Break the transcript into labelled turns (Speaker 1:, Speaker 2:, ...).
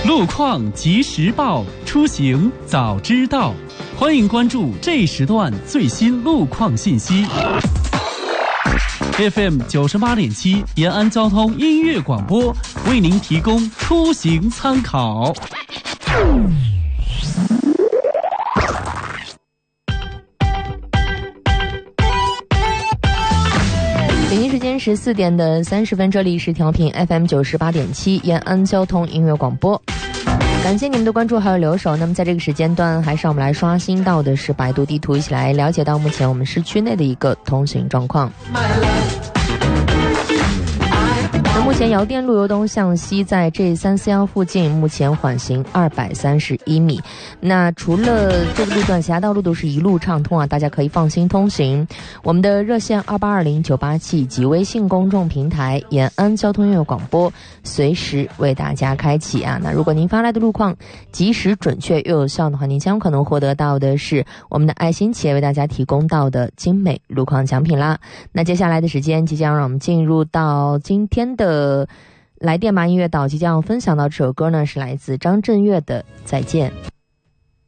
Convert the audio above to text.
Speaker 1: 路况及时报，出行早知道。欢迎关注这时段最新路况信息。FM 98.7延安交通音乐广播为您提供出行参考。
Speaker 2: 北京时间14点的30分，这里是调频 FM 98.7延安交通音乐广播。感谢你们的关注还有留守。那么在这个时间段，还是让我们来刷新到的是百度地图，一起来了解到目前我们市区内的一个通行状况。那目前姚店路由东向西在J341附近，目前缓行231米。那除了这个路段，其他道路都是一路畅通啊，大家可以放心通行。我们的热线2820-987以及微信公众平台延安交通音乐广播随时为大家开启啊。那如果您发来的路况及时准确又有效的话，您将可能获得到的是我们的爱心企业为大家提供到的精美路况奖品啦。那接下来的时间即将让我们进入到今天的来电吧音乐岛，即将分享到这首歌呢，是来自张震岳的《再见》。